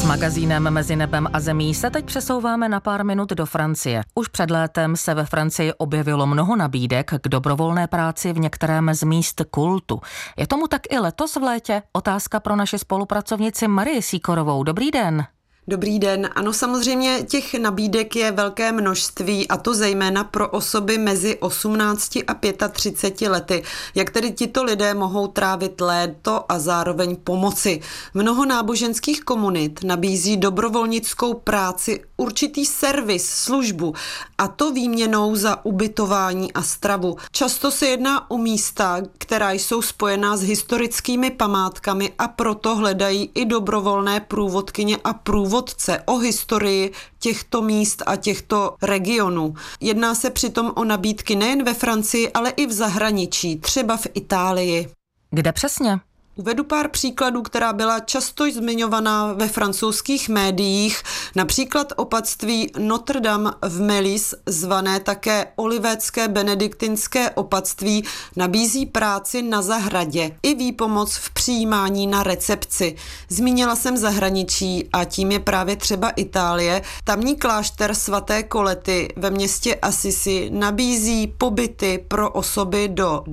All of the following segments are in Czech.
S magazínem Mezi nebem a zemí se teď přesouváme na pár minut do Francie. Už před létem se ve Francii objevilo mnoho nabídek k dobrovolné práci v některém z míst kultu. Je tomu tak i letos v létě? Otázka pro naši spolupracovnici Marii Sýkorovou. Dobrý den. Dobrý den. Ano, samozřejmě těch nabídek je velké množství, a to zejména pro osoby mezi 18 a 35 lety. Jak tedy tito lidé mohou trávit léto a zároveň pomoci? Mnoho náboženských komunit nabízí dobrovolnickou práci, určitý servis, službu, a to výměnou za ubytování a stravu. Často se jedná o místa, která jsou spojená s historickými památkami, a proto hledají i dobrovolné průvodkyně a průvodce o historii těchto míst a těchto regionů. Jedná se přitom o nabídky nejen ve Francii, ale i v zahraničí, třeba v Itálii. Kde přesně? Uvedu pár příkladů, která byla často zmiňovaná ve francouzských médiích. Například opatství Notre Dame v Melis, zvané také Olivécké benediktinské opatství, nabízí práci na zahradě i výpomoc v přijímání na recepci. Zmínila jsem zahraničí a tím je právě třeba Itálie. Tamní klášter svaté Kolety ve městě Assisi nabízí pobyty pro osoby do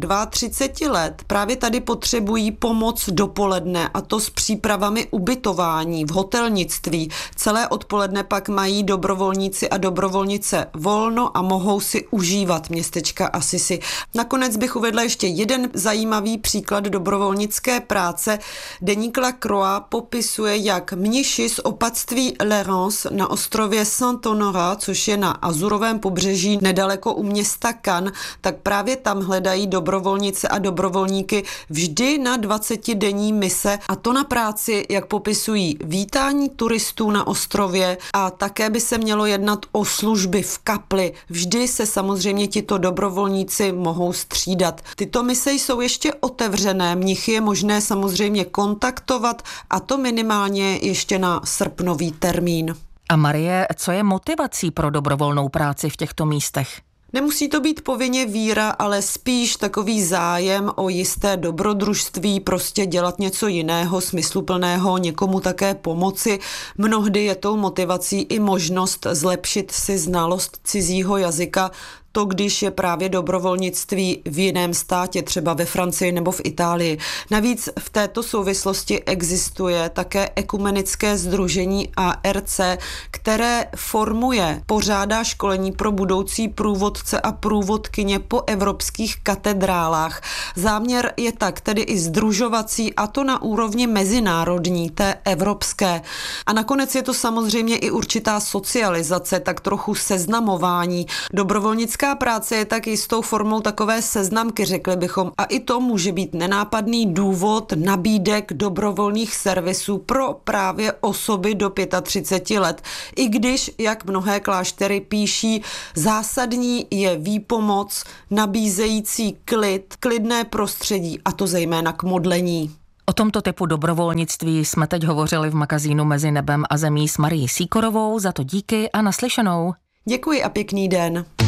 32 let. Právě tady potřebují pomoc dopoledne, a to s přípravami ubytování v hotelnictví. Celé odpoledne pak mají dobrovolníci a dobrovolnice volno a mohou si užívat městečka Assisi. Nakonec bych uvedla ještě jeden zajímavý příklad dobrovolnické práce. Deník La Croix popisuje, jak mniši z opatství Lérens na ostrově Saint-Honorat, což je na Azurovém pobřeží nedaleko u města Cannes, tak právě tam hledají dobrovolnice a dobrovolníky vždy na 20denní mise, a to na práci, jak popisují, vítání turistů na ostrově, a také by se mělo jednat o služby v kapli. Vždy se samozřejmě tito dobrovolníci mohou střídat. Tyto mise jsou ještě otevřené, mnichy je možné samozřejmě kontaktovat, a to minimálně ještě na srpnový termín. A Marie, co je motivací pro dobrovolnou práci v těchto místech? Nemusí to být povinně víra, ale spíš takový zájem o jisté dobrodružství, prostě dělat něco jiného, smysluplného, někomu také pomoci. Mnohdy je tou motivací i možnost zlepšit si znalost cizího jazyka, to když je právě dobrovolnictví v jiném státě, třeba ve Francii nebo v Itálii. Navíc v této souvislosti existuje také ekumenické sdružení ARC, které pořádá školení pro budoucí průvodce a průvodkyně po evropských katedrálách. Záměr je tak tedy i sdružovací, a to na úrovni mezinárodní, té evropské. A nakonec je to samozřejmě i určitá socializace, tak trochu seznamování. Dobrovolnická práce je tak jistou formou takové seznamky, řekli bychom, a i to může být nenápadný důvod nabídek dobrovolných servisů pro právě osoby do 35 let. I když, jak mnohé kláštery píší, zásadní je výpomoc, nabízející klidné prostředí, a to zejména k modlení. O tomto typu dobrovolnictví jsme teď hovořili v magazínu Mezi nebem a zemí s Marií Sýkorovou, za to díky a naslyšenou. Děkuji a pěkný den.